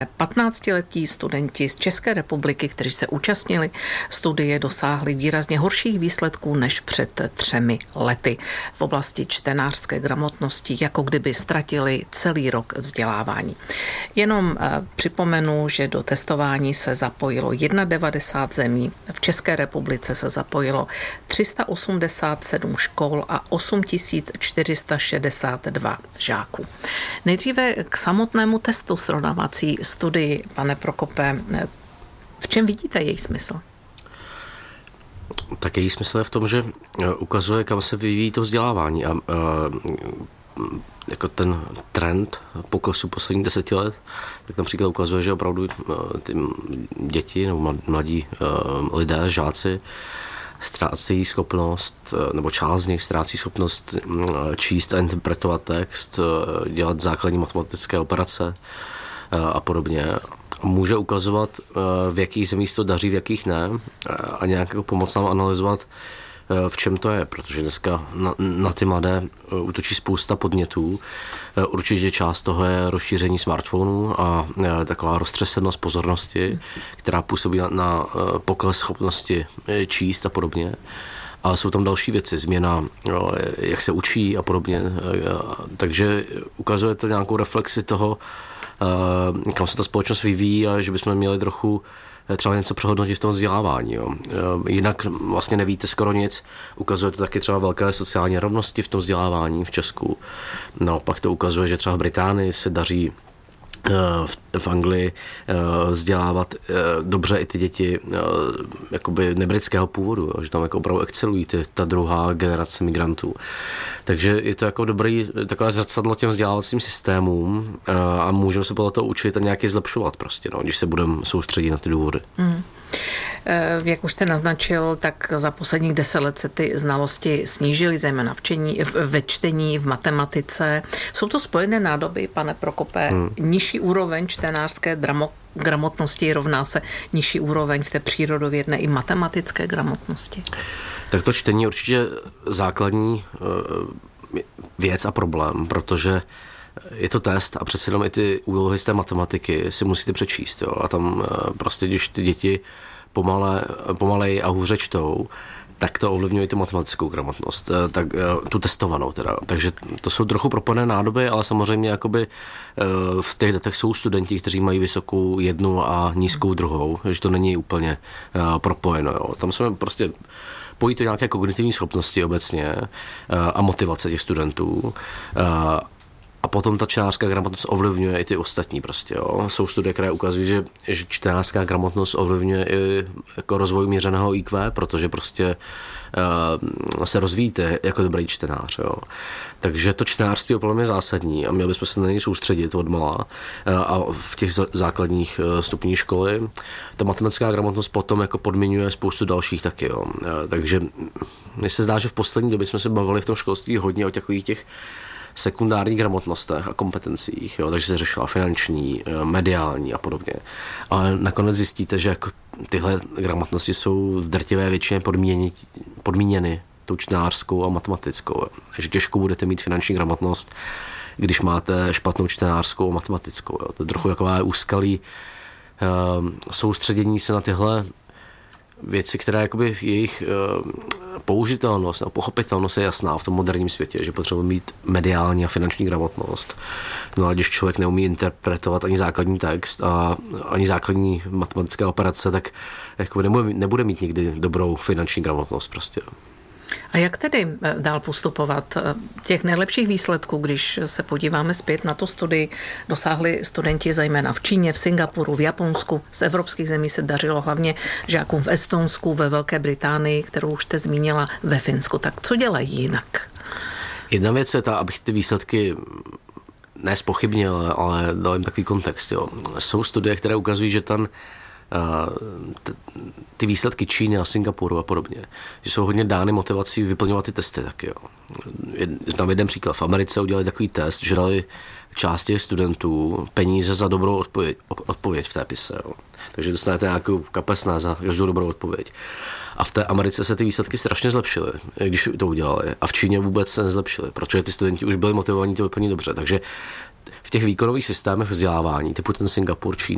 15letí studenti z České republiky, kteří se účastnili studie, dosáhli výrazně horších výsledků než před 3 lety v oblasti čtenářské gramotnosti, jako kdyby ztratili celý rok vzdělávání. Jenom připomenu, že do testování se zapojilo 91 zemí, v České republice se zapojilo 387 škol a 8462 žáků. Nejdříve k samotnému testu srovnávací studii, pane Prokope, v čem vidíte její smysl? Tak její smysl je v tom, že ukazuje, kam se vyvíjí to vzdělávání a jako ten trend poklesu posledních 10 let, tak například ukazuje, že opravdu ty děti nebo mladí lidé, žáci ztrácí schopnost, nebo část z nich ztrácí schopnost číst a interpretovat text, dělat základní matematické operace a podobně. Může ukazovat, v jakých zemích to daří, v jakých ne, a nějak jako pomoct nám analyzovat, v čem to je, protože dneska na ty mladé útočí spousta podnětů. Určitě část toho je rozšíření smartphonů a taková roztřesenost pozornosti, která působí na pokles schopnosti číst a podobně. A jsou tam další věci, změna, jak se učí a podobně. Takže ukazuje to nějakou reflexi toho, kam se ta společnost vyvíjí a že bychom měli trochu třeba něco přehodnotit v tom vzdělávání. Jo. Jinak vlastně nevíte skoro nic. Ukazuje to taky třeba velké sociální rovnosti v tom vzdělávání v Česku. Naopak to ukazuje, že třeba v Británii se daří v Anglii vzdělávat dobře i ty děti jakoby nebritského původu, jo, že tam jako opravdu excelují ta druhá generace migrantů. Takže je to jako takové zrcadlo těm vzdělávacím systémům a můžeme se podle toho učit a nějaký zlepšovat prostě, no, když se budeme soustředit na ty důvody. Jak už jste naznačil, tak za posledních 10 let se ty znalosti snížily, zejména ve čtení, v matematice. Jsou to spojené nádoby, pane Prokope? Nižší úroveň čtenářské gramotnosti rovná se nižší úroveň v té přírodovědné i matematické gramotnosti? Tak to čtení je určitě základní věc a problém, protože je to test a přece jenom i ty úlohy z té matematiky si musíte přečíst. Jo? A tam prostě, když ty děti pomaleji a hůře čtou, tak to ovlivňuje tu matematickou gramotnost, tak tu testovanou teda. Takže to jsou trochu propojené nádoby, ale samozřejmě jakoby v těch datech jsou studenti, kteří mají vysokou jednu a nízkou druhou, že to není úplně propojeno. Jo. Tam jsme prostě pojí to nějaké kognitivní schopnosti obecně a motivace těch studentů. A potom ta čtenářská gramotnost ovlivňuje i ty ostatní prostě, jo. Jsou studie, které ukazují, že čtenářská gramotnost ovlivňuje i jako rozvoj měřeného IQ, protože prostě se rozvíjíte jako dobrý čtenář, jo. Takže to čtenářství je podle mě zásadní a měli bychom se na něj soustředit odmala a v těch základních stupních školy. Ta matematická gramotnost potom jako podmiňuje spoustu dalších taky, jo. Takže mně se zdá, že v poslední době jsme se bavili v tom školství hodně o takových těch sekundárních gramotnostech a kompetencích, jo, takže se řešila finanční, mediální a podobně. Ale nakonec zjistíte, že jako tyhle gramotnosti jsou v drtivé většině podmíněny tou čtenářskou a matematickou. Takže těžko budete mít finanční gramotnost, když máte špatnou čtenářskou a matematickou. Jo. To je trochu taková úskalí soustředění se na tyhle věci, které jakoby jejich použitelnost a pochopitelnost je jasná v tom moderním světě, že potřebuje mít mediální a finanční gramotnost. No a když člověk neumí interpretovat ani základní text a ani základní matematické operace, tak jakoby nebude mít nikdy dobrou finanční gramotnost prostě. A jak tedy dál postupovat? Těch nejlepších výsledků, když se podíváme zpět na tu studii, dosáhli studenti zejména v Číně, v Singapuru, v Japonsku. Z evropských zemí se dařilo hlavně žákům v Estonsku, ve Velké Británii, kterou už jste zmínila, ve Finsku. Tak co dělají jinak? Jedna věc je ta, abych ty výsledky nezpochybnil, ale dal jim takový kontext. Jo. Jsou studie, které ukazují, že ty výsledky Číny a Singapuru a podobně, že jsou hodně dány motivací vyplňovat ty testy taky. Jo. Tam jeden příklad. V Americe udělali takový test, že dali části studentů peníze za dobrou odpověď v té pise. Jo. Takže dostanete nějakou kapesné za každou dobrou odpověď. A v té Americe se ty výsledky strašně zlepšily, když to udělali. A v Číně vůbec se nezlepšily, protože ty studenti už byli motivovaní to vyplnit dobře. Takže v těch výkonových systémech vzdělávání, typu ten Singapur, Čína,